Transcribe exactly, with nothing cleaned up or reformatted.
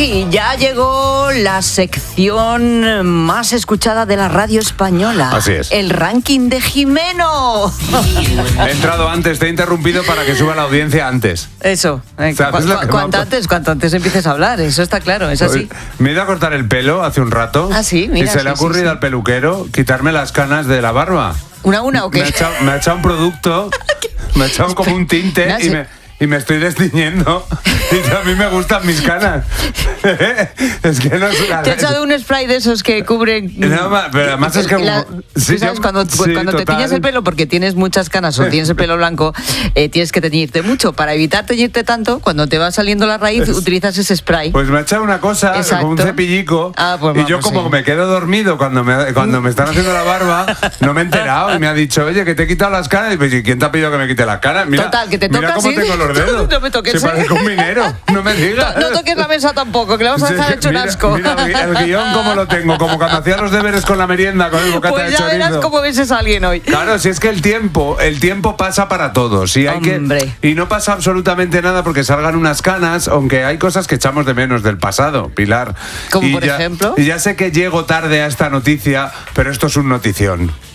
aquí, ya llegó la sección más escuchada de la radio española. Así es. El ranking de Jimeno. He entrado antes, te he interrumpido para que suba la audiencia antes. Eso. Eh, cu- cu- cuanto antes, cuanto antes empieces a hablar, eso está claro, es así. Me he ido a cortar el pelo hace un rato. Ah, sí, mira, y se sí, le ha sí, ocurrido sí. al peluquero quitarme las canas de la barba. ¿Una a una o qué? Me ha echado, me ha echado un producto, me ha echado como un tinte No, y sí. me... Y me estoy destiñendo. Y a mí me gustan mis canas. Es que no es una... Te he echado un spray de esos que cubren... No, pero además es que... La- sí, tú sabes, yo- cuando, sí, cuando te total. tiñes el pelo porque tienes muchas canas o tienes el pelo blanco, eh, tienes que teñirte mucho. Para evitar teñirte tanto, cuando te va saliendo la raíz, Es- utilizas ese spray. Pues me ha echado una cosa, Exacto. como un cepillico, Ah, pues y yo vamos, como sí. me quedo dormido cuando me, cuando me están haciendo la barba, no me he enterado y me ha dicho, oye, que te he quitado las canas. Y pues, ¿y quién te ha pedido que me quite las canas? Mira, Total, que te mira tocas cómo y- tengo los dedos. No me toques, Se ¿eh? parezco un minero, no me digas. No, no toques la mesa tampoco, que le vamos a dejar Sí, hecho un mira, asco. Mira, el guión como lo tengo, como cuando hacía los deberes con la merienda, con el bocata Pues de ya chorizo. verás cómo ves a alguien hoy. Claro, si es que el tiempo, el tiempo pasa para todos. Y hay Hombre. que y no pasa absolutamente nada porque salgan unas canas, aunque hay cosas que echamos de menos del pasado, Pilar. ¿Como Y por ya- ejemplo? Y ya sé que llego tarde a esta noticia, pero esto es un notición.